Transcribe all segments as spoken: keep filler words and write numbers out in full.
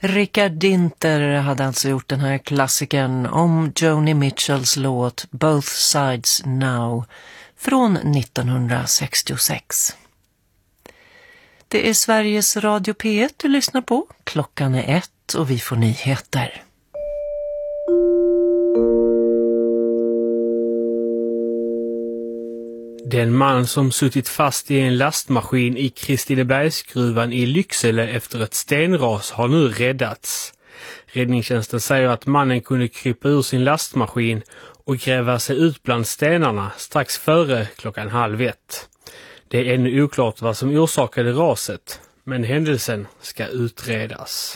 Richard Dinter hade alltså gjort den här klassikern om Joni Mitchells låt Both Sides Now från nittonhundrasextiosex. Det är Sveriges Radio P ett du lyssnar på. Klockan är ett och vi får nyheter. Den man som suttit fast i en lastmaskin i Kristinebergsgruvan i Lycksele efter ett stenras har nu räddats. Räddningstjänsten säger att mannen kunde krypa ur sin lastmaskin och gräva sig ut bland stenarna strax före klockan halv ett. Det är ännu oklart vad som orsakade raset, men händelsen ska utredas.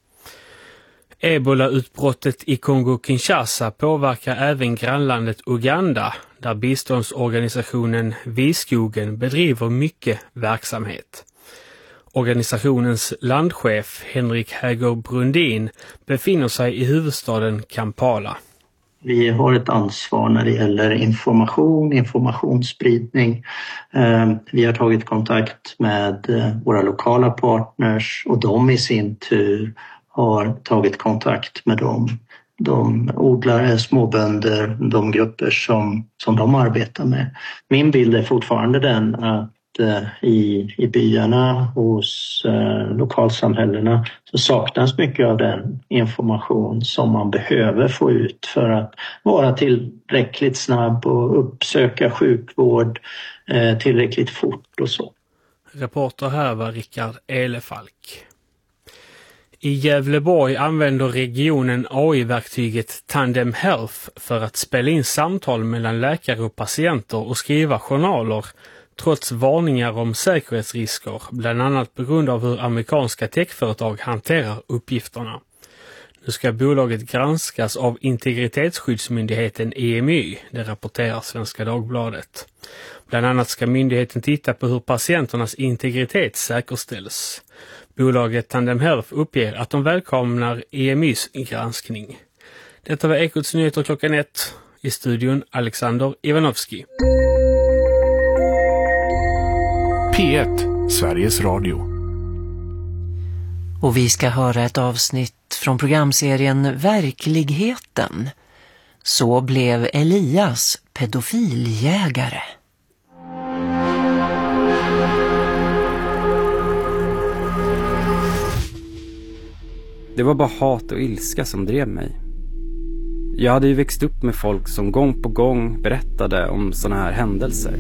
Ebola-utbrottet i Kongo-Kinshasa påverkar även grannlandet Uganda, där biståndsorganisationen Viskogen bedriver mycket verksamhet. Organisationens landchef Henrik Häger Brundin befinner sig i huvudstaden Kampala. Vi har ett ansvar när det gäller information, informationsspridning. Vi har tagit kontakt med våra lokala partners och de i sin tur har tagit kontakt med dem. De odlare, småbönder, de grupper som, som de arbetar med. Min bild är fortfarande den att i, i byarna, hos eh, lokalsamhällena så saknas mycket av den information som man behöver få ut för att vara tillräckligt snabb och uppsöka sjukvård eh, tillräckligt fort och så. Reporter här var Rickard Elefalk. I Gävleborg använder regionen A I-verktyget Tandem Health för att spela in samtal mellan läkare och patienter och skriva journaler trots varningar om säkerhetsrisker, bland annat på grund av hur amerikanska techföretag hanterar uppgifterna. Nu ska bolaget granskas av Integritetsskyddsmyndigheten E M Y, det rapporterar Svenska Dagbladet. Bland annat ska myndigheten titta på hur patienternas integritet säkerställs. Bolaget Tandem Health uppger att de välkomnar E M Y:s granskning. Detta var Ekots nyheter klockan ett. I studion Alexander Ivanovski. P ett, Sveriges Radio. Och vi ska höra ett avsnitt från programserien Verkligheten. Så blev Elias pedofiljägare. Det var bara hat och ilska som drev mig. Jag hade ju växt upp med folk som gång på gång berättade om såna här händelser.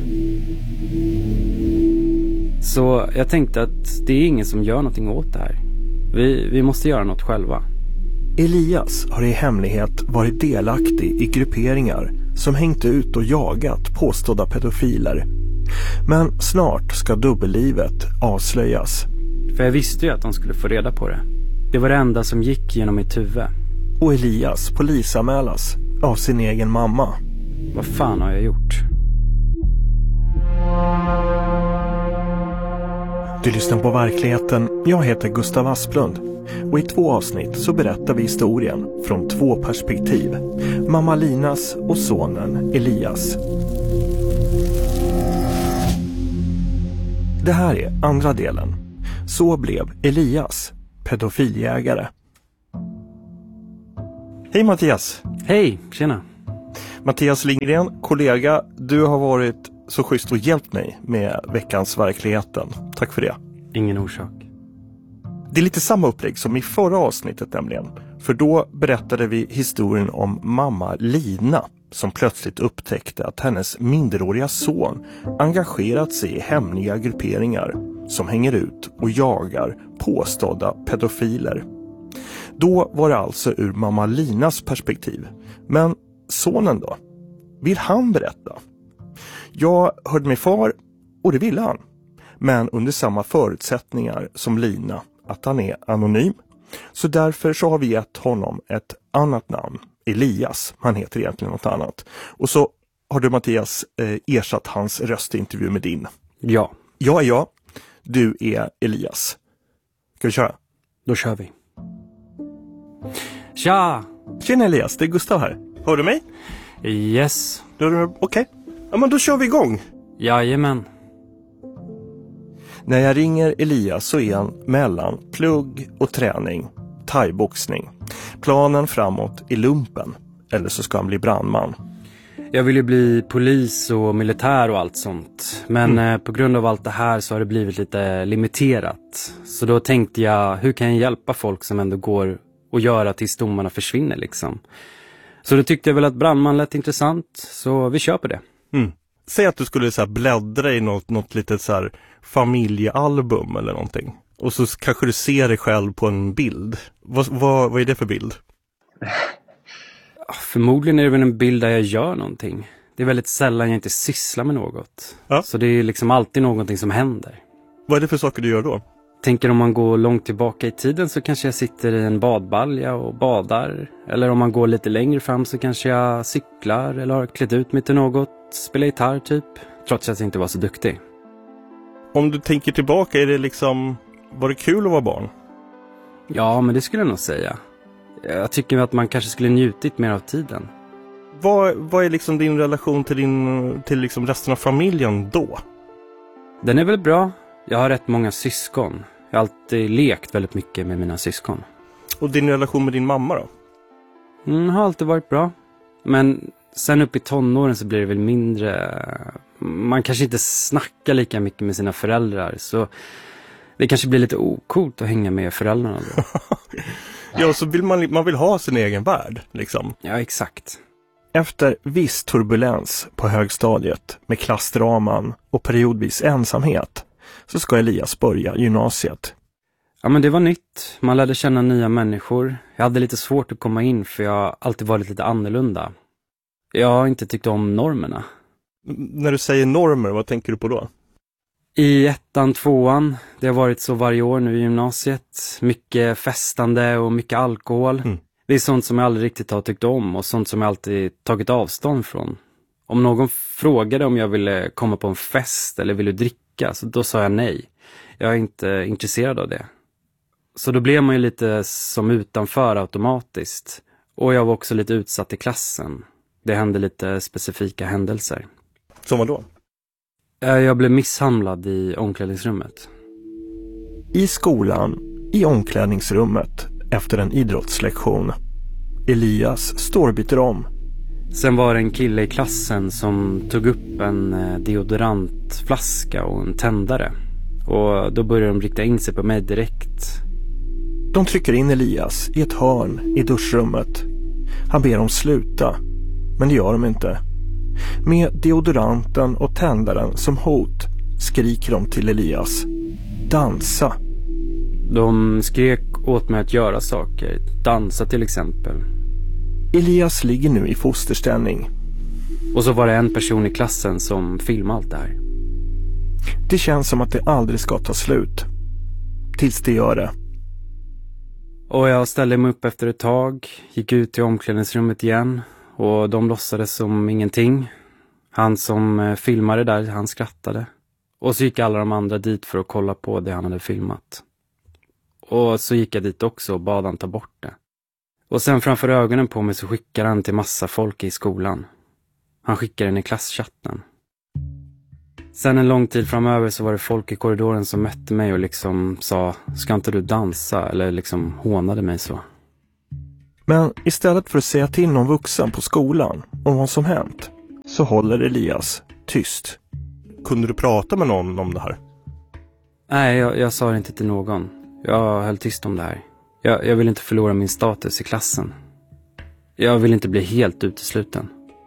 Så jag tänkte att det är ingen som gör någonting åt det här. Vi, vi måste göra något själva. Elias har i hemlighet varit delaktig i grupperingar som hängt ut och jagat påstådda pedofiler. Men snart ska dubbellivet avslöjas. För jag visste ju att de skulle få reda på det. Det var det enda som gick genom mitt huvud. Och Elias polisanmälas av sin egen mamma. Vad fan har jag gjort? Du lyssnar på Verkligheten. Jag heter Gustav Asplund. Och i två avsnitt så berättar vi historien från två perspektiv. Mamma Linas och sonen Elias. Det här är andra delen. Så blev Elias pedofiljägare. Hej Mattias. Hej, tjena. Mattias Lindgren, kollega, du har varit så schysst och hjälpt mig med veckans Verkligheten. Tack för det. Ingen orsak. Det är lite samma upplägg som i förra avsnittet nämligen. För då berättade vi historien om mamma Lina som plötsligt upptäckte att hennes minderåriga son engagerat sig i hemliga grupperingar som hänger ut och jagar påstådda pedofiler. Då var det alltså ur mamma Linas perspektiv. Men sonen då? Vill han berätta? Jag hörde min far och det ville han. Men under samma förutsättningar som Lina, att han är anonym. Så därför så har vi gett honom ett annat namn, Elias. Han heter egentligen något annat. Och så har du Mattias eh, ersatt hans röstintervju med din. Ja. Jag är jag, du är Elias. Ska vi köra? Då kör vi. Tja! Tjena Elias, det är Gustav här. Hör du mig? Yes. Okej. Okay. Ja, men då kör vi igång. Jajamän. När jag ringer Elias så är han mellan plugg och träning. thaiboxning. Planen framåt är lumpen, eller så ska han bli brandman. Jag vill ju bli polis och militär och allt sånt. Men mm. på grund av allt det här så har det blivit lite limiterat. Så då tänkte jag, hur kan jag hjälpa folk som ändå går och gör att tills domarna försvinner liksom. Så då tyckte jag väl att brandman lät intressant, så vi kör på det. Mm. Säg att du skulle så här bläddra i något, något litet så här familjealbum eller någonting. Och så kanske du ser dig själv på en bild. Vad, vad, vad är det för bild? Förmodligen är det väl en bild där jag gör någonting. Det är väldigt sällan jag inte sysslar med något. Ja. Så det är liksom alltid någonting som händer. Vad är det för saker du gör då? Tänker om man går långt tillbaka i tiden så kanske jag sitter i en badbalja och badar. Eller om man går lite längre fram så kanske jag cyklar eller har klätt ut mig till något. Spelar gitarr typ. Trots att jag inte var så duktig. Om du tänker tillbaka, är det liksom... Var det kul att vara barn? Ja, men det skulle jag nog säga. Jag tycker att man kanske skulle njutit mer av tiden. Vad, vad är liksom din relation till, din, till liksom resten av familjen då? Den är väl bra. Jag har rätt många syskon. Jag har alltid lekt väldigt mycket med mina syskon. Och din relation med din mamma då? Mm, har alltid varit bra. Men sen upp i tonåren så blir det väl mindre... Man kanske inte snackar lika mycket med sina föräldrar. Så det kanske blir lite ocoolt att hänga med föräldrarna då. Ja, så vill man, man vill ha sin egen värld liksom. Ja, exakt. Efter viss turbulens på högstadiet med klassdraman och periodvis ensamhet så ska Elias börja gymnasiet. Ja, men det var nytt. Man lärde känna nya människor. Jag hade lite svårt att komma in för jag har alltid varit lite annorlunda. Jag har inte tyckt om normerna. När du säger normer, vad tänker du på då? I ettan, tvåan, det har varit så varje år nu i gymnasiet. Mycket festande och mycket alkohol. Mm. Det är sånt som jag aldrig riktigt har tyckt om och sånt som jag alltid tagit avstånd från. Om någon frågade om jag ville komma på en fest eller ville dricka, så då sa jag nej. Jag är inte intresserad av det. Så då blev man ju lite som utanför automatiskt. Och jag var också lite utsatt i klassen. Det hände lite specifika händelser. Som vad då? Jag blev misshandlad i omklädningsrummet. I skolan, i omklädningsrummet, efter en idrottslektion. Elias står och byter om. Sen var det en kille i klassen som tog upp en deodorantflaska och en tändare. Och då började de rikta in sig på mig direkt. De trycker in Elias i ett hörn i duschrummet. Han ber dem sluta, men det gör de inte. Med deodoranten och tändaren som hot skriker de till Elias: dansa. De skrek åt mig att göra saker, dansa till exempel. Elias ligger nu i fosterställning. Och så var det en person i klassen som filmade allt det här. Det känns som att det aldrig ska ta slut. Tills det gör det. Och jag ställde mig upp efter ett tag, gick ut till omklädningsrummet igen. Och de låtsades som ingenting. Han som filmade där, han skrattade. Och så gick alla de andra dit för att kolla på det han hade filmat. Och så gick jag dit också och bad han ta bort det. Och sen framför ögonen på mig så skickade han till massa folk i skolan. Han skickade den i klasschatten. Sen en lång tid framöver så var det folk i korridoren som mötte mig och liksom sa: ska inte du dansa? Eller liksom hånade mig så. Men istället för att säga till någon vuxen på skolan om vad som hänt, så håller Elias tyst. Kunde du prata med någon om det här? Nej, jag, jag sa det inte till någon. Jag höll tyst om det här. Jag, jag vill inte förlora min status i klassen. Jag vill inte bli helt utesluten.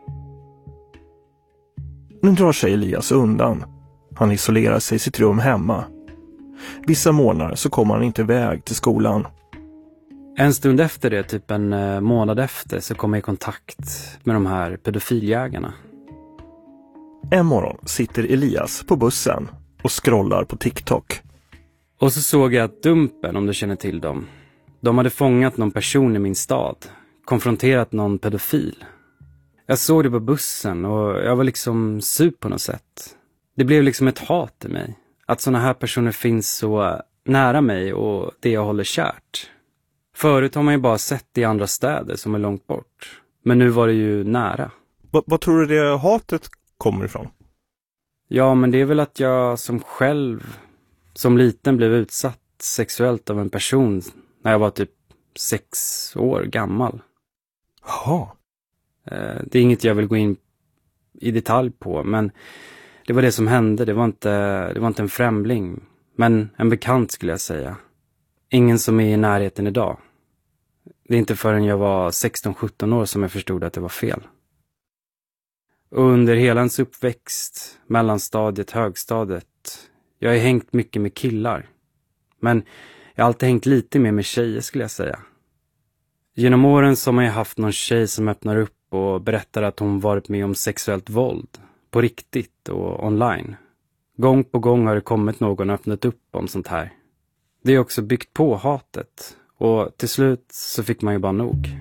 Nu drar sig Elias undan. Han isolerar sig i sitt rum hemma. Vissa månader så kommer han inte iväg till skolan. En stund efter det, typ en eh, månad efter, så kom jag i kontakt med de här pedofiljägarna. En morgon sitter Elias på bussen och scrollar på TikTok. Och så såg jag att Dumpen, om du känner till dem, de hade fångat någon person i min stad, konfronterat någon pedofil. Jag såg det på bussen och jag var liksom sur på något sätt. Det blev liksom ett hat i mig. Att såna här personer finns så nära mig och det jag håller kärt. Förut har man ju bara sett det i andra städer som är långt bort. Men nu var det ju nära. V- vad tror du det hatet kommer ifrån? Ja, men det är väl att jag som själv, som liten, blev utsatt sexuellt av en person när jag var typ sex år gammal. Jaha. Det är inget jag vill gå in i detalj på, men det var det som hände. Det var inte, det var inte en främling, men en bekant skulle jag säga. Ingen som är i närheten idag. Det är inte förrän jag var sexton sjutton år som jag förstod att det var fel. Och under hela ens uppväxt, mellanstadiet, högstadiet, jag har hängt mycket med killar. Men jag har alltid hängt lite mer med tjejer skulle jag säga. Genom åren så har jag haft någon tjej som öppnar upp och berättar att hon varit med om sexuellt våld. På riktigt och online. Gång på gång har det kommit någon och öppnat upp om sånt här. Det är också byggt på hatet. Och till slut så fick man ju bara nog.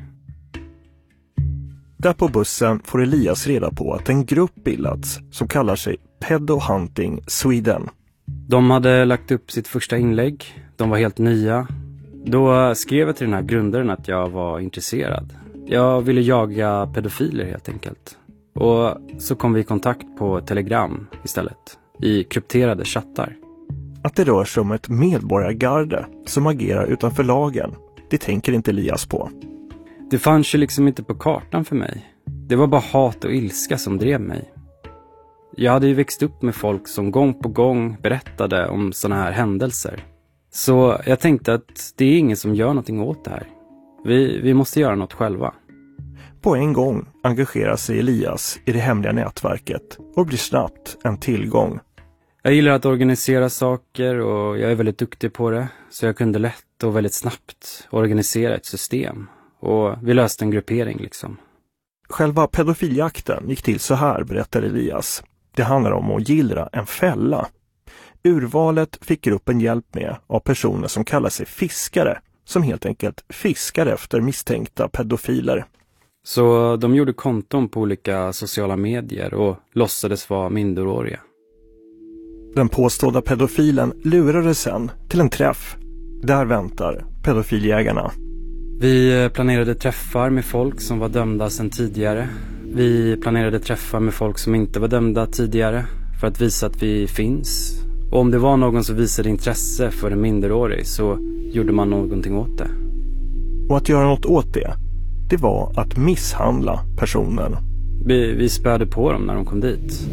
Där på bussen får Elias reda på att en grupp bildats som kallar sig Pedo Hunting Sweden. De hade lagt upp sitt första inlägg. De var helt nya. Då skrev jag till den här grundaren att jag var intresserad. Jag ville jaga pedofiler helt enkelt. Och så kom vi i kontakt på Telegram istället. I krypterade chattar. Att det rör sig om ett medborgargarde som agerar utanför lagen, det tänker inte Elias på. Det fanns ju liksom inte på kartan för mig. Det var bara hat och ilska som drev mig. Jag hade ju växt upp med folk som gång på gång berättade om såna här händelser. Så jag tänkte att det är ingen som gör någonting åt det här. Vi, vi måste göra något själva. På en gång engagerar sig Elias i det hemliga nätverket och blir snabbt en tillgång. Jag gillar att organisera saker och jag är väldigt duktig på det. Så jag kunde lätt och väldigt snabbt organisera ett system. Och vi löste en gruppering liksom. Själva pedofiljakten gick till så här, berättar Elias. Det handlar om att gillra en fälla. Urvalet fick gruppen hjälp med av personer som kallar sig fiskare. Som helt enkelt fiskar efter misstänkta pedofiler. Så de gjorde konton på olika sociala medier och låtsades vara minderåriga. Den påstådda pedofilen lurade sen till en träff. Där väntar pedofiljägarna. Vi planerade träffar med folk som var dömda sedan tidigare. Vi planerade träffar med folk som inte var dömda tidigare för att visa att vi finns. Och om det var någon som visade intresse för en minderårig så gjorde man någonting åt det. Och att göra något åt det, det var att misshandla personen. Vi, vi spöade på dem när de kom dit.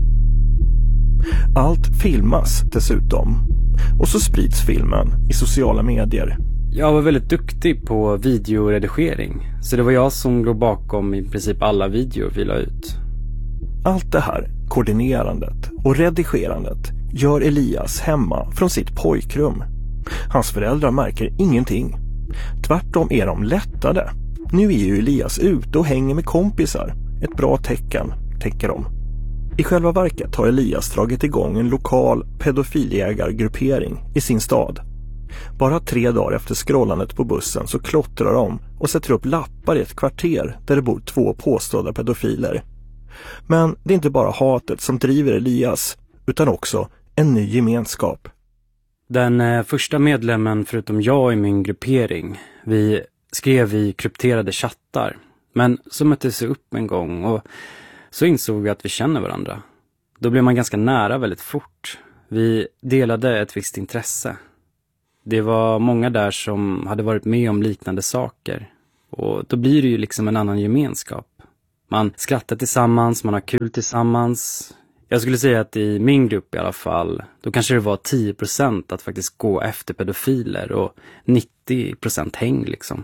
Allt filmas dessutom. Och så sprids filmen i sociala medier. Jag var väldigt duktig på videoredigering. Så det var jag som låg bakom i princip alla videor vi la ut. Allt det här, koordinerandet och redigerandet, gör Elias hemma från sitt pojkrum. Hans föräldrar märker ingenting. Tvärtom är de lättade. Nu är ju Elias ute och hänger med kompisar. Ett bra tecken, tänker de. I själva verket har Elias dragit igång en lokal pedofiljägargruppering i sin stad. Bara tre dagar efter scrollandet på bussen så klottrar de och sätter upp lappar i ett kvarter där det bor två påstådda pedofiler. Men det är inte bara hatet som driver Elias, utan också en ny gemenskap. Den eh, första medlemmen förutom jag i min gruppering, vi skrev i krypterade chattar. Men så möttes vi upp en gång och så insåg vi att vi känner varandra. Då blev man ganska nära väldigt fort. Vi delade ett visst intresse. Det var många där som hade varit med om liknande saker. Och då blir det ju liksom en annan gemenskap. Man skrattar tillsammans, man har kul tillsammans. Jag skulle säga att i min grupp i alla fall, då kanske det var tio procent att faktiskt gå efter pedofiler och nittio procent häng liksom.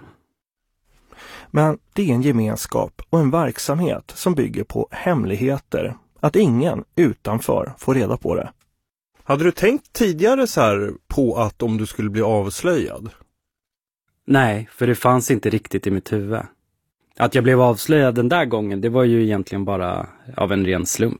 Men det är en gemenskap och en verksamhet som bygger på hemligheter. Att ingen utanför får reda på det. Hade du tänkt tidigare så här på att om du skulle bli avslöjad? Nej, för det fanns inte riktigt i mitt huvud. Att jag blev avslöjad den där gången, det var ju egentligen bara av en ren slump.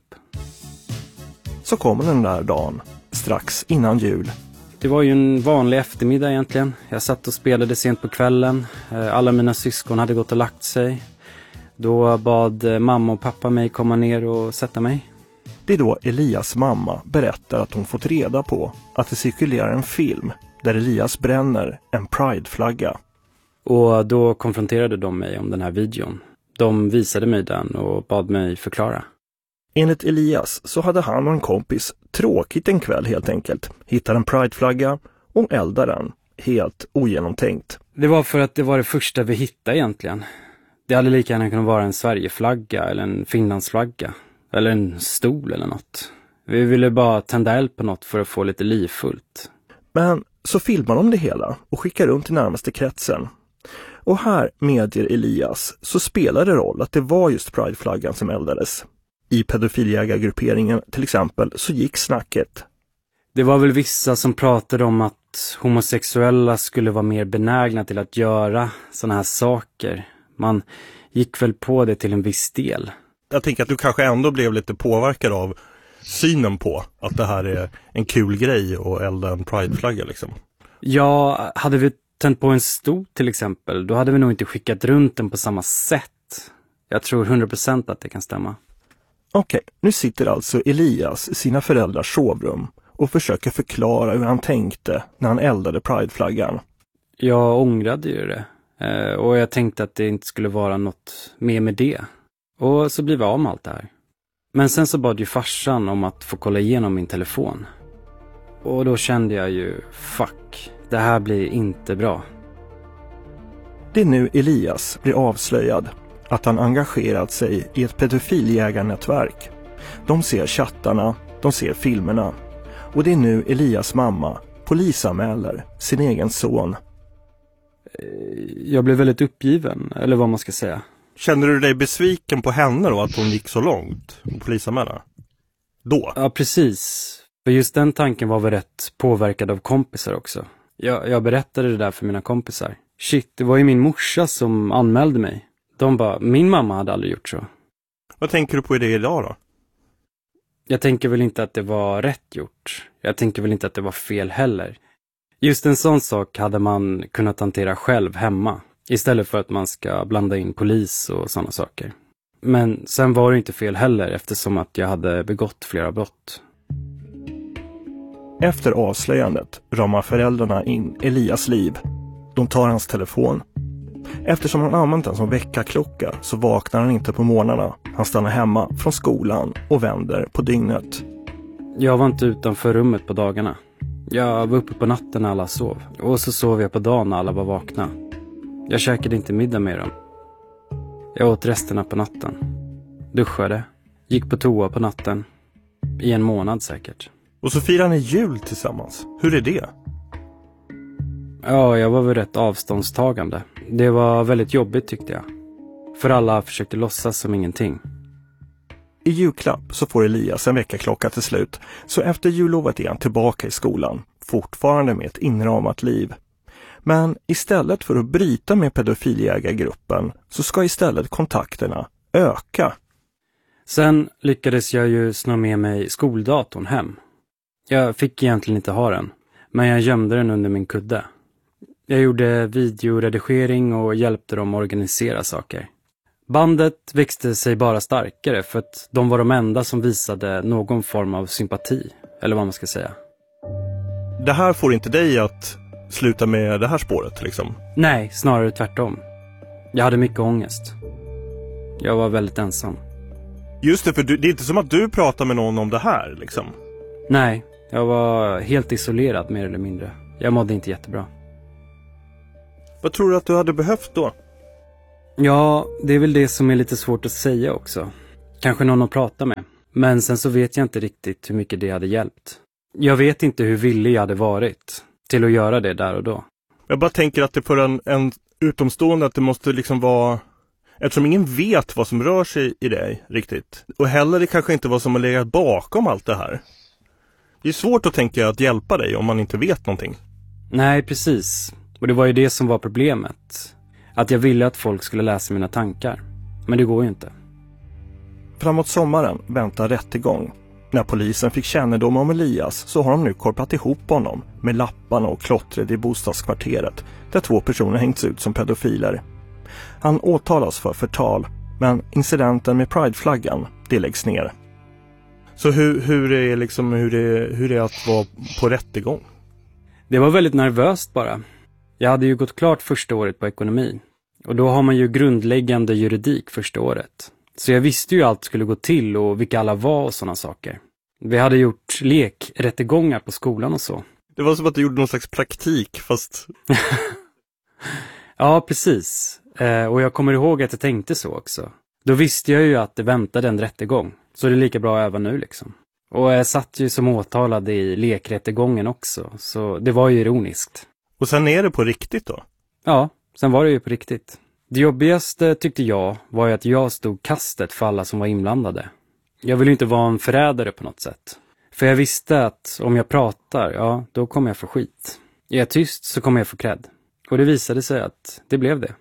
Så kommer den där dagen, strax innan jul. Det var ju en vanlig eftermiddag egentligen. Jag satt och spelade sent på kvällen. Alla mina syskon hade gått och lagt sig. Då bad mamma och pappa mig komma ner och sätta mig. Det är då Elias mamma berättar att hon fått reda på att det cirkulerar en film där Elias bränner en Pride-flagga. Och då konfronterade de mig om den här videon. De visade mig den och bad mig förklara. Enligt Elias så hade han och en kompis tråkigt en kväll helt enkelt. Hittar en Pride-flagga och eldar den. Helt ogenomtänkt. Det var för att det var det första vi hittade egentligen. Det hade lika gärna kunnat vara en Sverigeflagga eller en Finlandsflagga. Eller en stol eller något. Vi ville bara tända eld på något för att få lite livfullt. Men så filmar de det hela och skickar runt i närmaste kretsen. Och här medger Elias så spelar det roll att det var just Pride-flaggan som eldades. I pedofiljägargrupperingen till exempel så gick snacket. Det var väl vissa som pratade om att homosexuella skulle vara mer benägna till att göra såna här saker. Man gick väl på det till en viss del. Jag tänker att du kanske ändå blev lite påverkad av synen på att det här är en kul grej att elda en Pride-flagga liksom. Ja, hade vi tänt på en stol till exempel, då hade vi nog inte skickat runt den på samma sätt. Jag tror hundra procent att det kan stämma. Okej, nu sitter alltså Elias i sina föräldrars sovrum och försöker förklara hur han tänkte när han eldade Pride-flaggan. Jag ångrade ju det. Eh, och jag tänkte att det inte skulle vara något mer med det. Och så blev vi av med allt det här. Men sen så bad ju farsan om att få kolla igenom min telefon. Och då kände jag ju, fuck, det här blir inte bra. Det är nu Elias blir avslöjad att han engagerat sig i ett pedofiljägarnätverk. De ser chattarna, de ser filmerna. Och det är nu Elias mamma polisanmäler sin egen son. Jag blev väldigt uppgiven, eller vad man ska säga. Kände du dig besviken på henne då, att hon gick så långt och polisanmäla? Då? Ja, precis. För just den tanken var väl rätt påverkad av kompisar också. Jag, jag berättade det där för mina kompisar. Shit, det var ju min morsa som anmälde mig. De bara, min mamma hade aldrig gjort så. Vad tänker du på i det idag då? Jag tänker väl inte att det var rätt gjort. Jag tänker väl inte att det var fel heller. Just en sån sak hade man kunnat hantera själv hemma. Istället för att man ska blanda in polis och sådana saker. Men sen var det inte fel heller eftersom att jag hade begått flera brott. Efter avslöjandet ramar föräldrarna in Elias liv. De tar hans telefon. Eftersom han använt den som väckarklocka så vaknar han inte på morgnarna. Han stannar hemma från skolan och vänder på dygnet. Jag var inte utanför rummet på dagarna. Jag var uppe på natten när alla sov. Och så sov jag på dagen när alla var vakna. Jag käkade inte middag med dem. Jag åt resterna på natten. Duschade. Gick på toa på natten. I en månad säkert. Och så firar ni jul tillsammans. Hur är det? Ja, jag var väl rätt avståndstagande. Det var väldigt jobbigt tyckte jag. För alla försökte låtsas som ingenting. I julklapp så får Elias en veckaklocka till slut. Så efter jullovet är han tillbaka i skolan. Fortfarande med ett inramat liv. Men istället för att bryta med pedofiljägargruppen så ska istället kontakterna öka. Sen lyckades jag ju snå med mig skoldatorn hem. Jag fick egentligen inte ha den, men jag gömde den under min kudde. Jag gjorde videoredigering och hjälpte dem organisera saker. Bandet växte sig bara starkare för att de var de enda som visade någon form av sympati, eller vad man ska säga. Det här får inte dig att sluta med det här spåret liksom? Nej, snarare tvärtom. Jag hade mycket ångest. Jag var väldigt ensam. Just det, för du, det är inte som att du pratar med någon om det här liksom? Nej, jag var helt isolerad mer eller mindre. Jag mådde inte jättebra. Vad tror du att du hade behövt då? Ja, det är väl det som är lite svårt att säga också. Kanske någon att prata med. Men sen så vet jag inte riktigt hur mycket det hade hjälpt. Jag vet inte hur villig jag hade varit till att göra det där och då. Jag bara tänker att det för en, en utomstående att det måste liksom vara... Eftersom ingen vet vad som rör sig i dig riktigt. Och heller det kanske inte vad som har legat bakom allt det här. Det är svårt att tänka att hjälpa dig om man inte vet någonting. Nej, precis. Och det var ju det som var problemet. Att jag ville att folk skulle läsa mina tankar. Men det går ju inte. Framåt sommaren väntar rättegång. När polisen fick kännedom om Elias så har de nu korpat ihop honom med lapparna och klottret i bostadskvarteret där två personer hängts ut som pedofiler. Han åtalas för förtal, men incidenten med Pride-flaggan, det läggs ner. Så hur, hur, är liksom, hur, är, hur är det att vara på rättegång? Det var väldigt nervöst bara. Jag hade ju gått klart första året på ekonomi. Och då har man ju grundläggande juridik första året. Så jag visste ju allt skulle gå till och vilka alla var och sådana saker. Vi hade gjort lekrättegångar på skolan och så. Det var som att du gjorde någon slags praktik, fast... Ja, precis. Eh, och jag kommer ihåg att jag tänkte så också. Då visste jag ju att det väntade en rättegång. Så det är lika bra även nu liksom. Och jag satt ju som åtalad i lekrättegången också. Så det var ju ironiskt. Och sen är det på riktigt då? Ja, sen var det ju på riktigt. Det jobbigaste tyckte jag var ju att jag stod kastet för alla som var inblandade. Jag ville inte vara en förrädare på något sätt. För jag visste att om jag pratar, ja, då kommer jag få skit. Är jag tyst så kommer jag få cred. Och det visade sig att det blev det.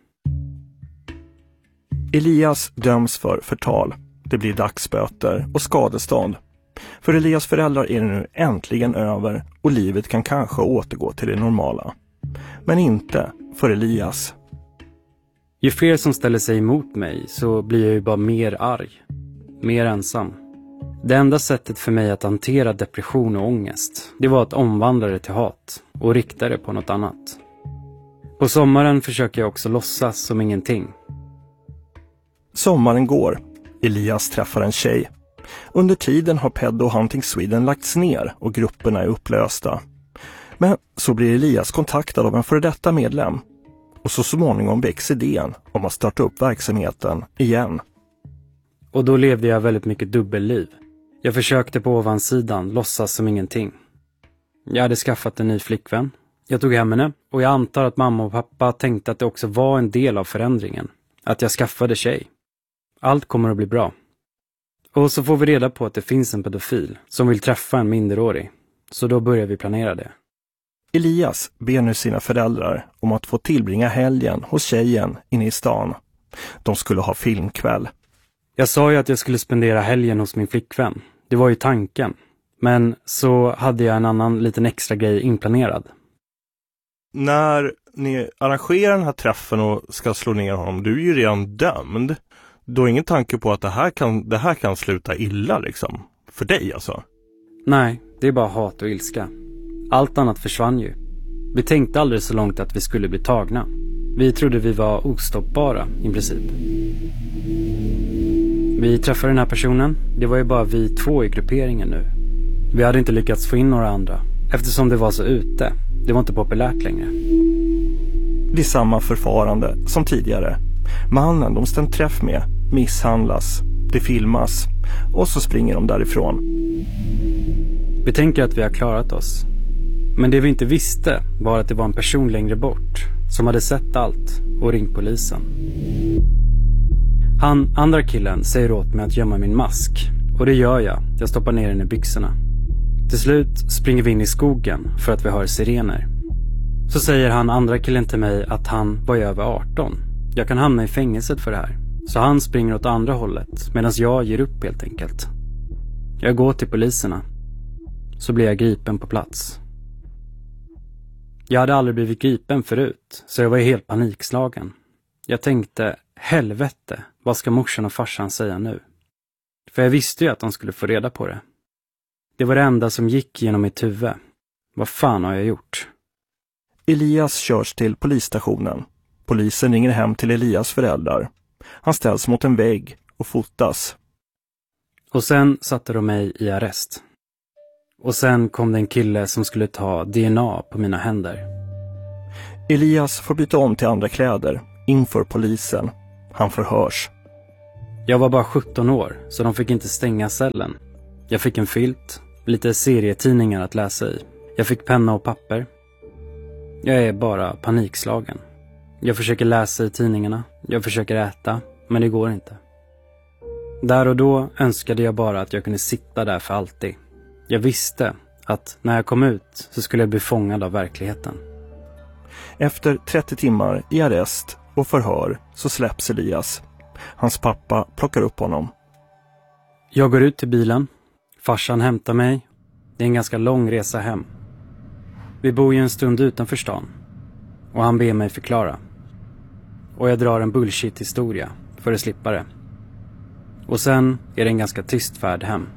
Elias döms för förtal. Det blir dagsböter och skadestånd. För Elias föräldrar är det nu äntligen över och livet kan kanske återgå till det normala. Men inte för Elias. Ju fler som ställer sig emot mig så blir jag ju bara mer arg. Mer ensam. Det enda sättet för mig att hantera depression och ångest, det var att omvandla det till hat och rikta det på något annat. På sommaren försöker jag också låtsas som ingenting. Sommaren går. Elias träffar en tjej. Under tiden har Pedo Hunting Sweden lagts ner och grupperna är upplösta. Men så blir Elias kontaktad av en före detta medlem. Och så småningom väcks idén om att starta upp verksamheten igen. Och då levde jag väldigt mycket dubbelliv. Jag försökte på ovansidan låtsas som ingenting. Jag hade skaffat en ny flickvän. Jag tog hem henne och jag antar att mamma och pappa tänkte att det också var en del av förändringen. Att jag skaffade tjej. Allt kommer att bli bra. Och så får vi reda på att det finns en pedofil som vill träffa en minderårig. Så då börjar vi planera det. Elias ber nu sina föräldrar om att få tillbringa helgen hos tjejen inne i stan. De skulle ha filmkväll. Jag sa ju att jag skulle spendera helgen hos min flickvän. Det var ju tanken. Men så hade jag en annan liten extra grej inplanerad. När ni arrangerar den här träffen och ska slå ner honom, du är ju redan dömd. Du har ingen tanke på att det här kan, det här kan sluta illa liksom. För dig alltså. Nej, det är bara hat och ilska. Allt annat försvann ju. Vi tänkte aldrig så långt att vi skulle bli tagna. Vi trodde vi var ostoppbara i princip. Vi träffade den här personen. Det var ju bara vi två i grupperingen nu. Vi hade inte lyckats få in några andra. Eftersom det var så ute. Det var inte populärt längre. Det är samma förfarande som tidigare. Mannen de stämt träff med misshandlas. Det filmas. Och så springer de därifrån. Vi tänker att vi har klarat oss. Men det vi inte visste var att det var en person längre bort som hade sett allt och ringt polisen. Han, andra killen, säger åt mig att gömma min mask. Och det gör jag. Jag stoppar ner den i byxorna. Till slut springer vi in i skogen för att vi hör sirener. Så säger han, andra killen, till mig att han var över arton. Jag kan hamna i fängelset för det här. Så han springer åt andra hållet medan jag ger upp helt enkelt. Jag går till poliserna. Så blir jag gripen på plats. Jag hade aldrig blivit gripen förut, så jag var helt panikslagen. Jag tänkte, helvete, vad ska morsan och farsan säga nu? För jag visste ju att de skulle få reda på det. Det var det enda som gick genom mitt huvud. Vad fan har jag gjort? Elias körs till polisstationen. Polisen ringer hem till Elias föräldrar. Han ställs mot en vägg och fotas. Och sen satte de mig i arrest. Och sen kom det en kille som skulle ta D N A på mina händer. Elias får byta om till andra kläder inför polisen. Han förhörs. Jag var bara sjutton år, så de fick inte stänga cellen. Jag fick en filt, lite serietidningar att läsa i. Jag fick penna och papper. Jag är bara panikslagen. Jag försöker läsa i tidningarna. Jag försöker äta, men det går inte. Där och då önskade jag bara att jag kunde sitta där för alltid. Jag visste att när jag kom ut så skulle jag bli fångad av verkligheten. Efter trettio timmar i arrest och förhör så släpps Elias. Hans pappa plockar upp honom. Jag går ut till bilen. Farsan hämtar mig. Det är en ganska lång resa hem. Vi bor ju en stund utanför stan. Och han ber mig förklara. Och jag drar en bullshit-historia för att slippa det. Och sen är det en ganska tyst färd hem.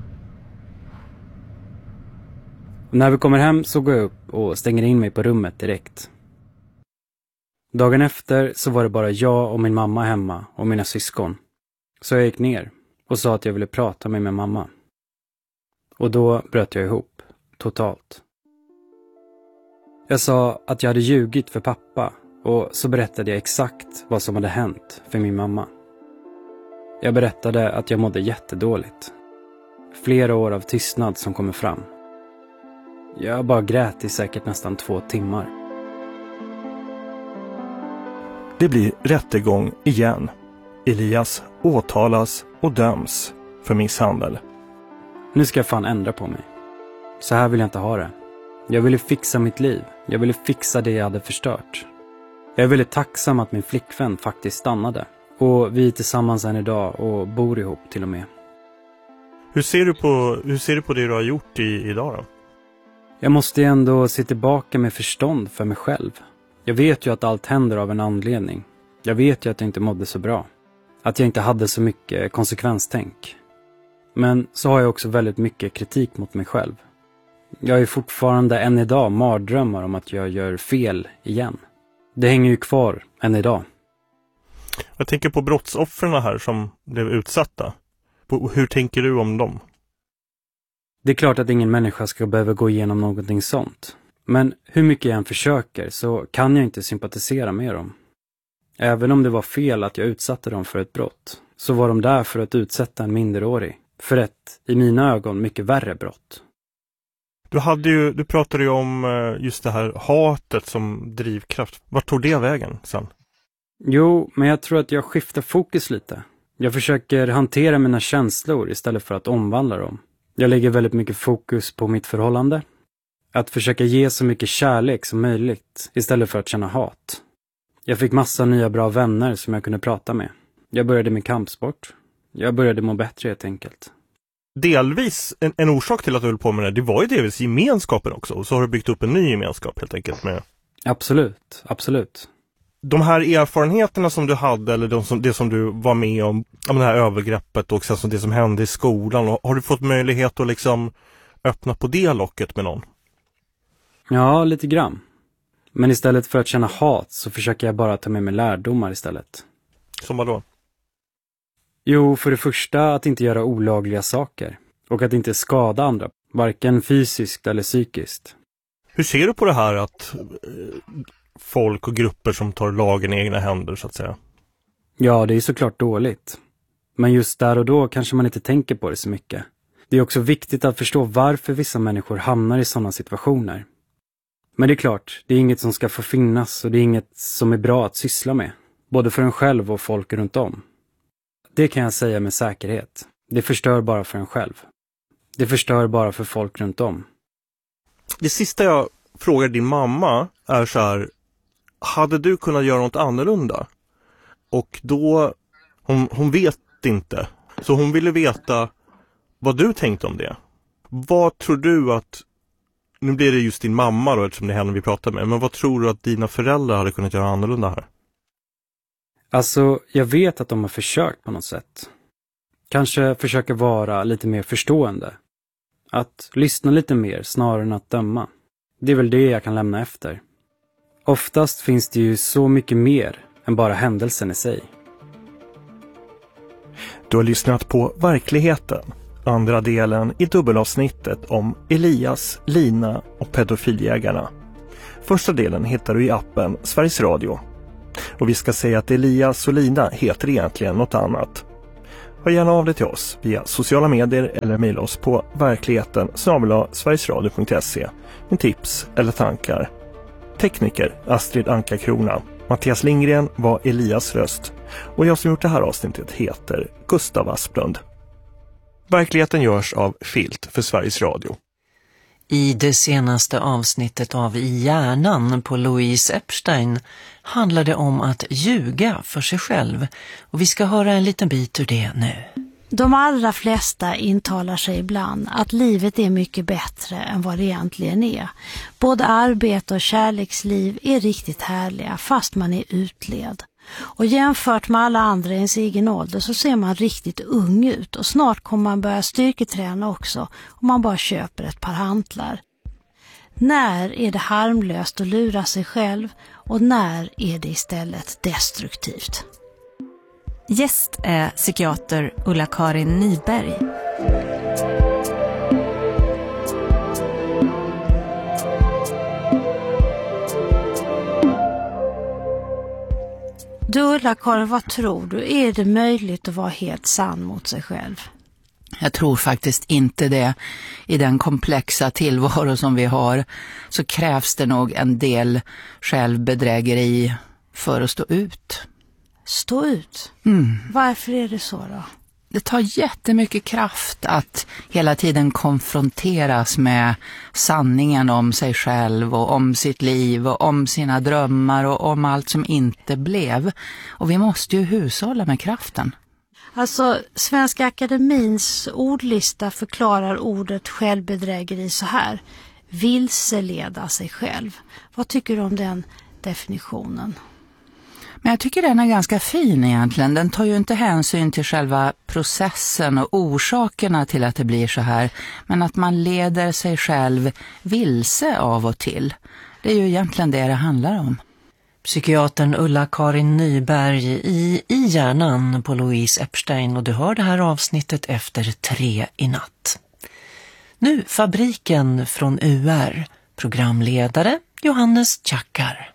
Och när vi kommer hem så går jag upp och stänger in mig på rummet direkt. Dagen efter så var det bara jag och min mamma hemma och mina syskon. Så jag gick ner och sa att jag ville prata med min mamma. Och då bröt jag ihop, totalt. Jag sa att jag hade ljugit för pappa Och så berättade jag exakt vad som hade hänt för min mamma. Jag berättade att jag mådde jättedåligt. Flera år av tystnad som kommer fram. Jag bara grät i säkert nästan två timmar. Det blir rättegång igen. Elias åtalas och döms för misshandel. Nu ska jag fan ändra på mig. Så här vill jag inte ha det. Jag ville fixa mitt liv. Jag ville fixa det jag hade förstört. Jag är väldigt tacksam att min flickvän faktiskt stannade. Och vi är tillsammans än idag och bor ihop till och med. Hur ser du på, hur ser du på det du har gjort i, idag då? Jag måste ändå se tillbaka med förstånd för mig själv. Jag vet ju att allt händer av en anledning. Jag vet ju att jag inte mådde så bra. Att jag inte hade så mycket konsekvenstänk. Men så har jag också väldigt mycket kritik mot mig själv. Jag är fortfarande än idag mardrömmar om att jag gör fel igen. Det hänger ju kvar än idag. Jag tänker på brottsoffren här som blev utsatta. Hur tänker du om dem? Det är klart att ingen människa ska behöva gå igenom någonting sånt. Men hur mycket jag än försöker så kan jag inte sympatisera med dem. Även om det var fel att jag utsatte dem för ett brott, så var de där för att utsätta en minderårig för ett, i mina ögon, mycket värre brott. Du, hade ju, du pratade ju om just det här hatet som drivkraft. Vart tog det vägen sen? Jo, men jag tror att jag skiftar fokus lite. Jag försöker hantera mina känslor istället för att omvandla dem. Jag lägger väldigt mycket fokus på mitt förhållande. Att försöka ge så mycket kärlek som möjligt istället för att känna hat. Jag fick massa nya bra vänner som jag kunde prata med. Jag började med kampsport. Jag började må bättre helt enkelt. Delvis en, en orsak till att du höll på med det, det var ju delvis gemenskapen också. Och så har du byggt upp en ny gemenskap helt enkelt med. Absolut, absolut. De här erfarenheterna som du hade, eller de som, det som du var med om, om det här övergreppet och sen det som hände i skolan. Har du fått möjlighet att liksom öppna på det locket med någon? Ja, lite grann. Men istället för att känna hat så försöker jag bara ta med mig lärdomar istället. Som vad då? Jo, för det första att inte göra olagliga saker. Och att inte skada andra, varken fysiskt eller psykiskt. Hur ser du på det här att folk och grupper som tar lagen i egna händer så att säga? Ja, det är såklart dåligt. Men just där och då kanske man inte tänker på det så mycket. Det är också viktigt att förstå varför vissa människor hamnar i sådana situationer. Men det är klart, det är inget som ska få finnas och det är inget som är bra att syssla med. Både för en själv och folk runt om. Det kan jag säga med säkerhet. Det förstör bara för en själv. Det förstör bara för folk runt om. Det sista jag frågar din mamma är så här: hade du kunnat göra något annorlunda? Och då, hon, hon vet inte. Så hon ville veta vad du tänkte om det. Vad tror du att, nu blir det just din mamma då eftersom det är henne vi pratar med, men vad tror du att dina föräldrar hade kunnat göra annorlunda här? Alltså, jag vet att de har försökt på något sätt. Kanske försöka vara lite mer förstående. Att lyssna lite mer snarare än att döma. Det är väl det jag kan lämna efter. Oftast finns det ju så mycket mer än bara händelsen i sig. Du har lyssnat på Verkligheten, andra delen i dubbelavsnittet om Elias, Lina och pedofiljägarna. Första delen hittar du i appen Sveriges Radio. Och vi ska säga att Elias och Lina heter egentligen något annat. Hör gärna av dig till oss via sociala medier eller mejla oss på verkligheten snabel-a sverigesradio punkt se med tips eller tankar. Tekniker Astrid Anka-Krona. Mattias Lindgren var Elias röst. Och jag som gjort det här avsnittet heter Gustav Asplund. Verkligheten görs av Filt för Sveriges Radio. I det senaste avsnittet av I hjärnan på Louise Epstein handlar det om att ljuga för sig själv. Och vi ska höra en liten bit ur det nu. De allra flesta intalar sig ibland att livet är mycket bättre än vad det egentligen är. Både arbete och kärleksliv är riktigt härliga fast man är utled. Och jämfört med alla andra i ens egen ålder så ser man riktigt ung ut och snart kommer man börja styrketräna också om man bara köper ett par hantlar. När är det harmlöst att lura sig själv och när är det istället destruktivt? Gäst är psykiater Ulla-Karin Nyberg. Du Ulla-Karin, vad tror du? Är det möjligt att vara helt sann mot sig själv? Jag tror faktiskt inte det. I den komplexa tillvaro som vi har så krävs det nog en del självbedrägeri för att stå ut. Stå ut? Mm. Varför är det så då? Det tar jättemycket kraft att hela tiden konfronteras med sanningen om sig själv och om sitt liv och om sina drömmar och om allt som inte blev. Och vi måste ju hushålla med kraften. Alltså, Svenska Akademins ordlista förklarar ordet självbedrägeri så här. Vilseleda sig själv. Vad tycker du om den definitionen? Men jag tycker den är ganska fin egentligen. Den tar ju inte hänsyn till själva processen och orsakerna till att det blir så här. Men att man leder sig själv vilse av och till. Det är ju egentligen det det handlar om. Psykiatern Ulla-Karin Nyberg i I hjärnan på Louise Epstein, och du hör det här avsnittet efter tre i natt. Nu Fabriken från U R. Programledare Johannes Tjackar.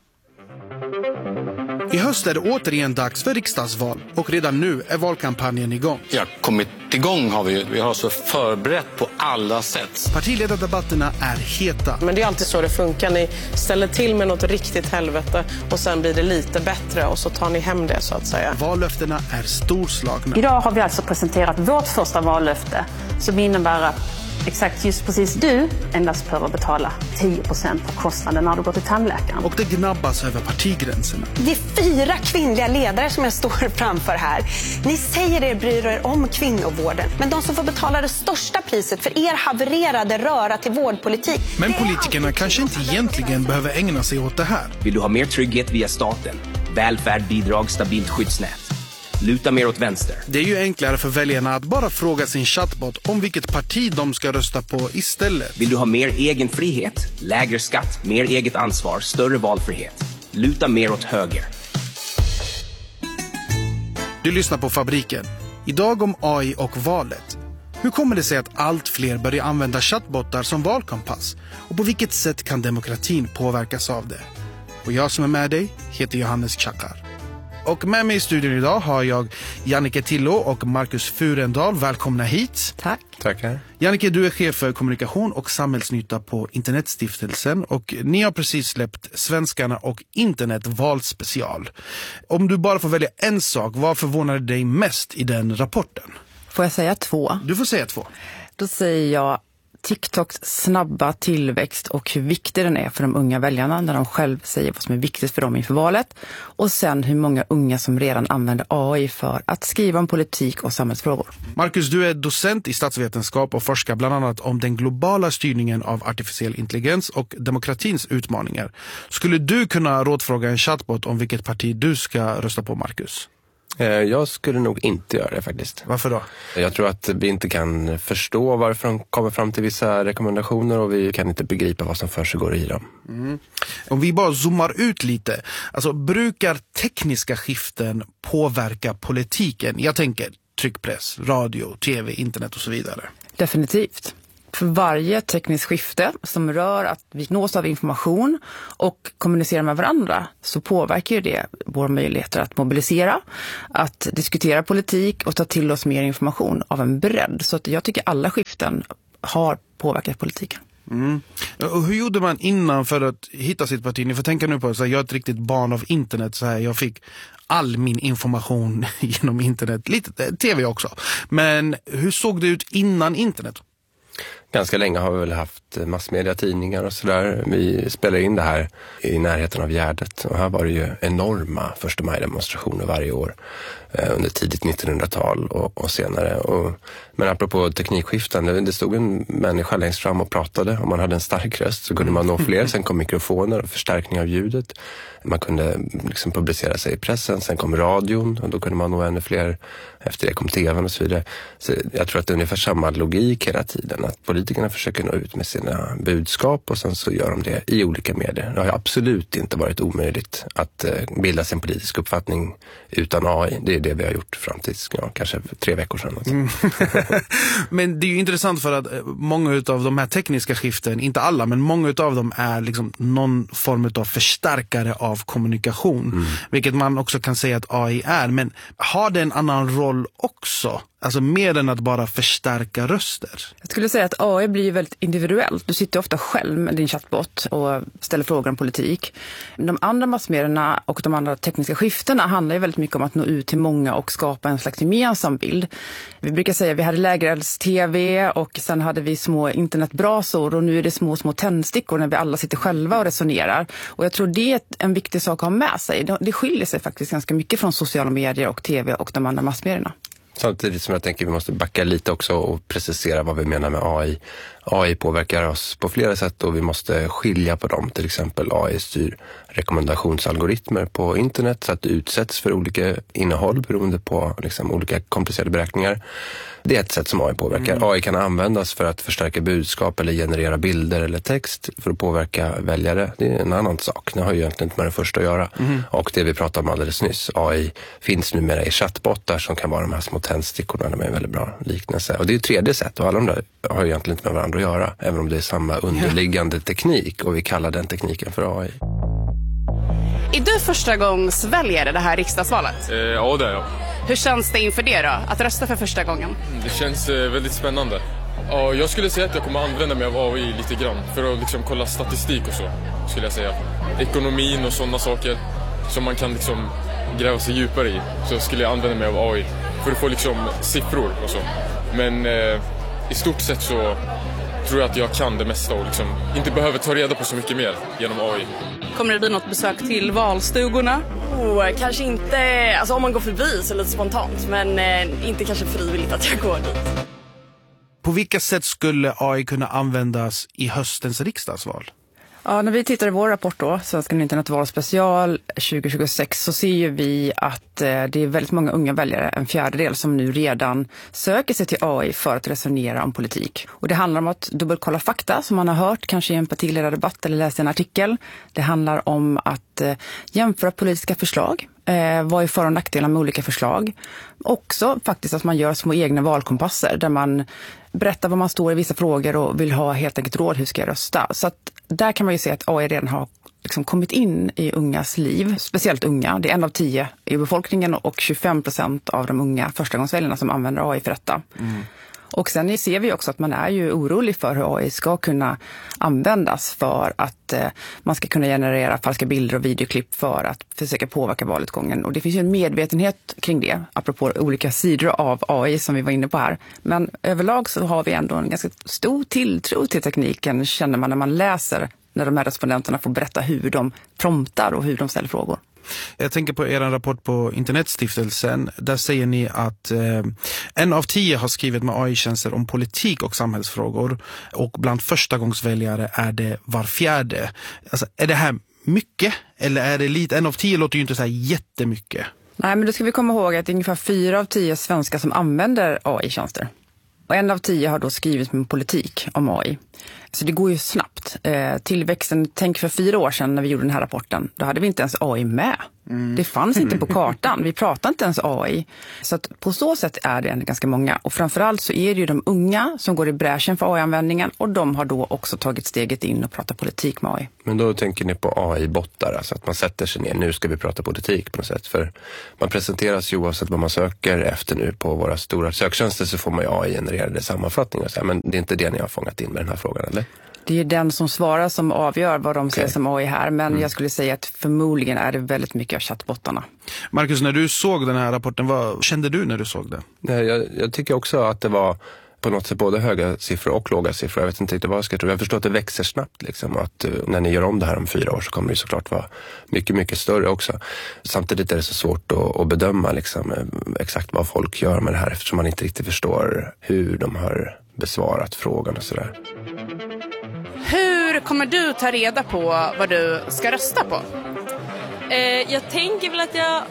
I höst är det återigen dags för riksdagsval och redan nu är valkampanjen igång. Ja, kommit igång har vi. Vi har så förberett på alla sätt. Partiledardebatterna är heta. Men det är alltid så det funkar. Ni ställer till med något riktigt helvete och sen blir det lite bättre och så tar ni hem det så att säga. Vallöftena är storslagna. Idag har vi alltså presenterat vårt första vallöfte som innebär att exakt just precis du endast behöver betala tio procent av kostnaden när du går till tandläkaren. Och det gnabbas över partigränserna. Det är fyra kvinnliga ledare som jag står framför här. Ni säger er bryr er om kvinnovården. Men de som får betala det största priset för er havererade röra till vårdpolitik. Men politikerna kanske inte egentligen behöver ägna sig åt det här. Vill du ha mer trygghet via staten? Välfärd, bidrag, stabilt skyddsnät. Luta mer åt vänster. Det är ju enklare för väljarna att bara fråga sin chatbot om vilket parti de ska rösta på istället. Vill du ha mer egen frihet, lägre skatt, mer eget ansvar, större valfrihet? Luta mer åt höger. Du lyssnar på Fabriken. Idag om A I och valet. Hur kommer det sig att allt fler börjar använda chatbottar som valkompass? Och på vilket sätt kan demokratin påverkas av det? Och jag som är med dig heter Johannes Tjackar. Och med mig i studion idag har jag Jannike Tillo och Marcus Furendal. Välkomna hit. Tack. Tackar. Jannike, du är chef för kommunikation och samhällsnytta på Internetstiftelsen. Och ni har precis släppt Svenskarna och internet valspecial. Om du bara får välja en sak, vad förvånar dig mest i den rapporten? Får jag säga två? Du får säga två. Då säger jag TikToks snabba tillväxt och hur viktig den är för de unga väljarna när de själv säger vad som är viktigt för dem inför valet. Och sen hur många unga som redan använder A I för att skriva om politik och samhällsfrågor. Marcus, du är docent i statsvetenskap och forskar bland annat om den globala styrningen av artificiell intelligens och demokratins utmaningar. Skulle du kunna rådfråga en chatbot om vilket parti du ska rösta på, Marcus? Jag skulle nog inte göra det faktiskt. Varför då? Jag tror att vi inte kan förstå varför de kommer fram till vissa rekommendationer och vi kan inte begripa vad som försiggår i dem. Mm. Om vi bara zoomar ut lite. Alltså, brukar tekniska skiften påverka politiken? Jag tänker tryckpress, radio, tv, internet och så vidare. Definitivt. För varje tekniskt skifte som rör att vi nås av information och kommunicerar med varandra så påverkar det våra möjligheter att mobilisera, att diskutera politik och ta till oss mer information av en bredd. Så att jag tycker alla skiften har påverkat politiken. Mm. Och hur gjorde man innan för att hitta sitt parti? Ni får tänka nu på att jag är ett riktigt barn av internet. Så här, jag fick all min information genom internet, lite tv också. Men hur såg det ut innan internet? Ganska länge har vi väl haft massmediatidningar och sådär. Vi spelar in det här i närheten av Gärdet. Och här var det ju enorma första maj-demonstrationer varje år eh, under tidigt nittonhundratal och, och senare. Och, men apropå teknikskiften, det, det stod en människa längst fram och pratade. Om man hade en stark röst så kunde man nå fler. Sen kom mikrofoner och förstärkning av ljudet. Man kunde liksom publicera sig i pressen. Sen kom radion och då kunde man nå ännu fler. Efter det kom tvn och så vidare. Så jag tror att det är ungefär samma logik hela tiden. Att politikerna försöker nå ut med sina budskap och sen så gör de det i olika medier. Det har ju absolut inte varit omöjligt att eh, bilda sin politisk uppfattning utan A I. Det är det vi har gjort fram till ja, kanske för tre veckor sedan. Mm. Men det är ju intressant för att många av de här tekniska skiften, inte alla, men många av dem är liksom någon form av förstärkare av kommunikation. Mm. Vilket man också kan säga att A I är. Men har det en annan roll också? Alltså mer än att bara förstärka röster. Jag skulle säga att A I blir väldigt individuellt. Du sitter ofta själv med din chatbot och ställer frågor om politik. De andra massmedierna och de andra tekniska skiftena handlar ju väldigt mycket om att nå ut till många och skapa en slags gemensam bild. Vi brukar säga att vi hade lägerelds-tv och sen hade vi små internetbrasor och nu är det små, små tändstickor när vi alla sitter själva och resonerar. Och jag tror det är en viktig sak att ha med sig. Det skiljer sig faktiskt ganska mycket från sociala medier och tv och de andra massmedierna. Samtidigt som jag tänker vi måste backa lite också och precisera vad vi menar med A I. A I påverkar oss på flera sätt och vi måste skilja på dem. Till exempel A I styr rekommendationsalgoritmer på internet så att det utsätts för olika innehåll beroende på liksom, olika komplicerade beräkningar. Det är ett sätt som A I påverkar. Mm. A I kan användas för att förstärka budskap eller generera bilder eller text för att påverka väljare. Det är en annan sak. Det har ju egentligen inte med det första att göra. Mm. Och det vi pratade om alldeles nyss. A I finns numera i chattbottar som kan vara de här små tändstickorna. De är en väldigt bra liknelse. Och det är ju tredje sätt och alla de där har ju egentligen inte med varandra att göra. Även om det är samma underliggande teknik och vi kallar den tekniken för A I. Är du första gångs väljare det här riksdagsvalet? Eh, ja, det är jag. Hur känns det inför det då, att rösta för första gången? Det känns eh, väldigt spännande. Ja, jag skulle säga att jag kommer använda mig av A I lite grann för att liksom kolla statistik och så, skulle jag säga. Ekonomin och sådana saker som man kan liksom gräva sig djupare i, så skulle jag använda mig av A I för att få liksom siffror och så. Men eh, i stort sett så tror jag att jag kan det mesta och liksom inte behöver ta reda på så mycket mer genom A I. Kommer det bli något besök till valstugorna? Oh, kanske inte, alltså om man går förbi så lite spontant, men eh, inte kanske frivilligt att jag går dit. På vilka sätt skulle A I kunna användas i höstens riksdagsval? Ja, när vi tittar i vår rapport då, Svenska internetval special tjugo tjugosex, så ser ju vi att eh, det är väldigt många unga väljare, en fjärdedel, som nu redan söker sig till A I för att resonera om politik. Och det handlar om att dubbelkolla fakta som man har hört, kanske i en partiledardebatt eller läst en artikel. Det handlar om att eh, jämföra politiska förslag. Eh, vad är för- och nackdelar med olika förslag? Också faktiskt att man gör små egna valkompasser där man berättar vad man står i vissa frågor och vill ha helt enkelt råd hur ska jag rösta. Så att där kan man ju se att A I redan har liksom kommit in i ungas liv, speciellt unga. Det är en av tio i befolkningen och tjugofem procent av de unga förstagångsväljarna som använder A I för detta. Mm. Och sen ser vi också att man är ju orolig för hur A I ska kunna användas för att eh, man ska kunna generera falska bilder och videoklipp för att försöka påverka valutgången. Och det finns ju en medvetenhet kring det, apropå olika sidor av A I som vi var inne på här. Men överlag så har vi ändå en ganska stor tilltro till tekniken, känner man när man läser, när de här respondenterna får berätta hur de promptar och hur de ställer frågor. Jag tänker på er rapport på Internetstiftelsen. Där säger ni att eh, en av tio har skrivit med A I-tjänster om politik och samhällsfrågor. Och bland förstagångsväljare är det var fjärde. Alltså, är det här mycket? Eller är det lite? En av tio låter ju inte så här jättemycket. Nej, men då ska vi komma ihåg att det är ungefär fyra av tio svenskar som använder A I-tjänster. Och en av tio har då skrivit med politik om A I. Så det går ju snabbt. Eh, tillväxten, tänk för fyra år sedan när vi gjorde den här rapporten, då hade vi inte ens A I med. Mm. Det fanns inte på kartan. Vi pratade inte ens A I. Så att på så sätt är det ganska många. Och framförallt så är det ju de unga som går i bräschen för A I-användningen. Och de har då också tagit steget in och pratar politik med A I. Men då tänker ni på A I-bottar, alltså att man sätter sig ner, nu ska vi prata politik på något sätt. För man presenteras ju oavsett vad man söker efter nu på våra stora söktjänster, så får man ju A I-genererade sammanfattningar. Så här, men det är inte det ni har fångat in med den här frågan, eller? Det är den som svarar som avgör vad de ser okay. som A I här. Men mm. jag skulle säga att förmodligen är det väldigt mycket av chattbottarna. Marcus, när du såg den här rapporten, vad kände du när du såg det? Nej, jag, jag tycker också att det var på något sätt både höga siffror och låga siffror. Jag vet inte riktigt vad jag ska tro. Jag förstår att det växer snabbt. Liksom, att uh, när ni gör om det här om fyra år så kommer det såklart vara mycket, mycket större också. Samtidigt är det så svårt att, att bedöma liksom, exakt vad folk gör med det här, eftersom man inte riktigt förstår hur de har besvarat frågan och sådär. Hur kommer du ta reda på vad du ska rösta på? Eh, jag tänker väl att jag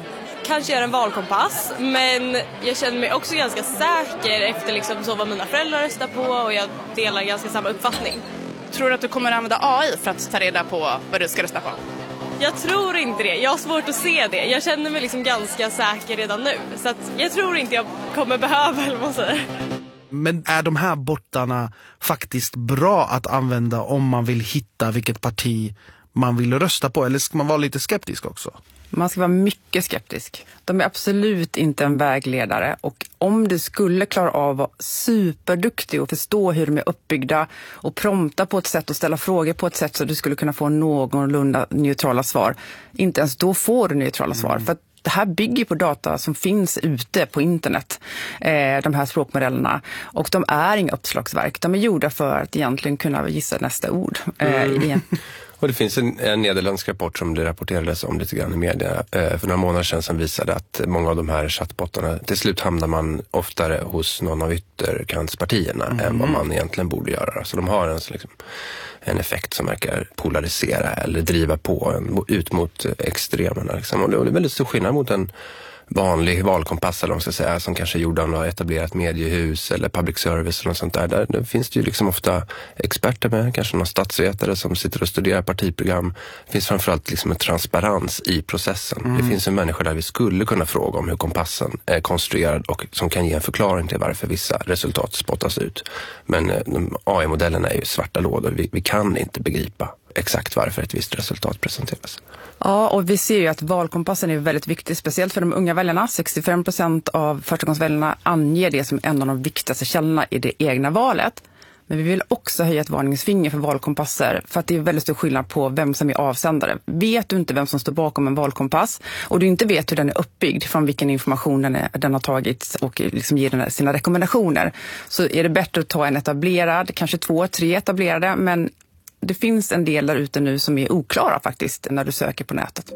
kanske göra en valkompass, men jag känner mig också ganska säker efter liksom så vad mina föräldrar röstar på, och jag delar ganska samma uppfattning. Tror du att du kommer att använda A I för att ta reda på vad du ska rösta på? Jag tror inte det. Jag har svårt att se det. Jag känner mig liksom ganska säker redan nu. Så att jag tror inte jag kommer behöva, eller vad man säger. Men är de här bottarna faktiskt bra att använda om man vill hitta vilket parti man vill rösta på? Eller ska man vara lite skeptisk också? Man ska vara mycket skeptisk. De är absolut inte en vägledare, och om du skulle klara av att vara superduktig och förstå hur de är uppbyggda och prompta på ett sätt och ställa frågor på ett sätt så att du skulle kunna få någorlunda neutrala svar, inte ens då får du neutrala svar. Mm. För att det här bygger på data som finns ute på internet, eh, de här språkmodellerna. Och de är inga uppslagsverk. De är gjorda för att egentligen kunna gissa nästa ord. Eh, mm. igen. Och det finns en, en nederländsk rapport som det rapporterades om lite grann i media eh, för några månader sedan, som visade att många av de här chattbottarna, till slut hamnar man oftare hos någon av ytterkantspartierna mm. än vad man egentligen borde göra. Så de har en, liksom, en effekt som verkar polarisera eller driva på en, ut mot extremerna. Liksom. Och det är väldigt stor skillnad mot en vanlig valkompass, eller om man ska säga, som kanske gjorde av något etablerat mediehus eller public service eller något sånt där. Där, där finns det ju liksom ofta experter med, kanske någon statsvetare som sitter och studerar partiprogram. Det finns framförallt liksom en transparens i processen. Mm. Det finns en människa där vi skulle kunna fråga om hur kompassen är konstruerad och som kan ge en förklaring till varför vissa resultat spottas ut. Men de A I-modellerna är ju svarta lådor. Vi, vi kan inte begripa exakt varför ett visst resultat presenteras. Ja, och vi ser ju att valkompassen är väldigt viktig, speciellt för de unga väljarna. sextiofem procent av förstagångsväljarna anger det som en av de viktigaste källorna i det egna valet. Men vi vill också höja ett varningsfinger för valkompasser, för att det är väldigt stor skillnad på vem som är avsändare. Vet du inte vem som står bakom en valkompass, och du inte vet hur den är uppbyggd, från vilken information den, är, den har tagits och liksom ger den sina rekommendationer, så är det bättre att ta en etablerad, kanske två, tre etablerade, men det finns en del där ute nu som är oklara faktiskt när du söker på nätet.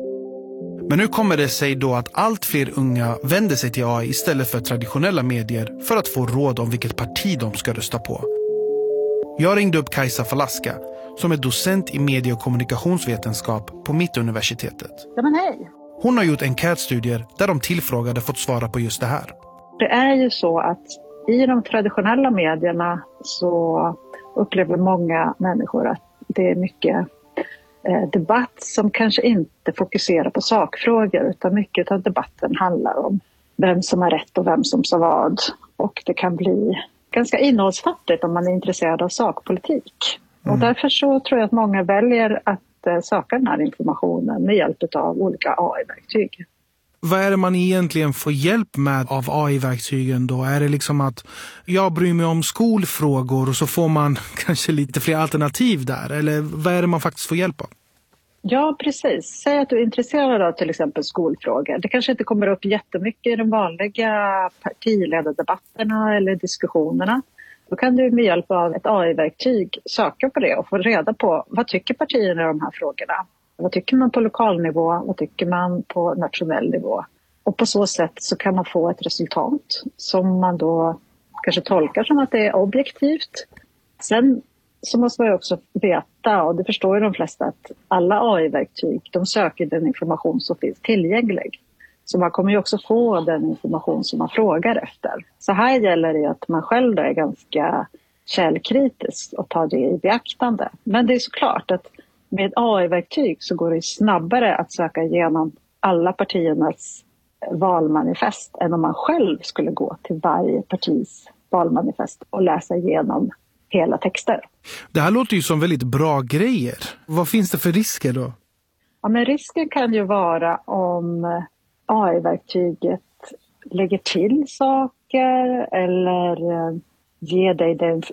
Men nu kommer det sig då att allt fler unga vänder sig till A I istället för traditionella medier för att få råd om vilket parti de ska rösta på. Jag ringde upp Kajsa Falaska, som är docent i medie- och kommunikationsvetenskap på Mittuniversitetet. Ja, men hej. Hon har gjort enkätstudier där de tillfrågade fått svara på just det här. Det är ju så att i de traditionella medierna så upplever många människor att det är mycket eh, debatt som kanske inte fokuserar på sakfrågor, utan mycket av debatten handlar om vem som har rätt och vem som sa vad. Och det kan bli ganska innehållsfattigt om man är intresserad av sakpolitik. Mm. Och därför så tror jag att många väljer att eh, söka den här informationen med hjälp av olika A I-verktyg. Vad är det man egentligen får hjälp med av A I-verktygen då? Är det liksom att jag bryr mig om skolfrågor och så får man kanske lite fler alternativ där? Eller vad är det man faktiskt får hjälp av? Ja, precis. Säg att du är intresserad av till exempel skolfrågor. Det kanske inte kommer upp jättemycket i de vanliga partiledardebatterna eller diskussionerna. Då kan du med hjälp av ett A I-verktyg söka på det och få reda på vad tycker partierna i de här frågorna. Vad tycker man på lokal nivå? Vad tycker man på nationell nivå? Och på så sätt så kan man få ett resultat som man då kanske tolkar som att det är objektivt. Sen så måste man ju också veta, och det förstår ju de flesta, att alla A I-verktyg, de söker den information som finns tillgänglig. Så man kommer ju också få den information som man frågar efter. Så här gäller det att man själv då är ganska källkritisk och tar det i beaktande. Men det är såklart att med A I-verktyg så går det snabbare att söka igenom alla partiernas valmanifest än om man själv skulle gå till varje partis valmanifest och läsa igenom hela texter. Det här låter ju som väldigt bra grejer. Vad finns det för risker då? Ja, men risken kan ju vara om A I-verktyget lägger till saker eller ger dig den